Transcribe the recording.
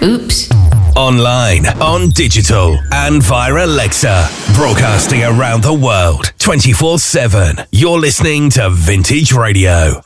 Oops. Online, on digital, and via Alexa. Broadcasting around the world, 24/7. You're listening to Vintage Radio.